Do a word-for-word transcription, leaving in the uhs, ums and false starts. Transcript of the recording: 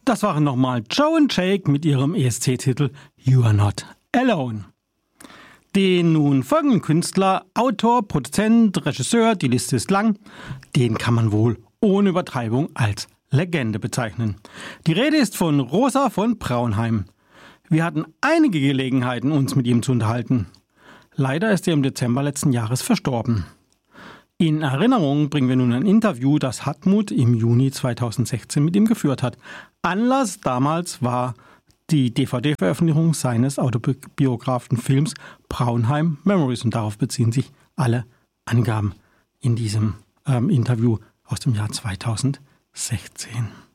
Das waren nochmal Joe und Jake mit ihrem E S C-Titel You Are Not Alone. Den nun folgenden Künstler, Autor, Produzent, Regisseur, die Liste ist lang, den kann man wohl ohne Übertreibung als Legende bezeichnen. Die Rede ist von Rosa von Braunheim. Wir hatten einige Gelegenheiten, uns mit ihm zu unterhalten. Leider ist er im Dezember letzten Jahres verstorben. In Erinnerung bringen wir nun ein Interview, das Hartmut im Juni zweitausendsechzehn mit ihm geführt hat. Anlass damals war die D V D-Veröffentlichung seines autobiografischen Films Braunheim Memories. Und darauf beziehen sich alle Angaben in diesem ähm, Interview aus dem Jahr zweitausendsechzehn.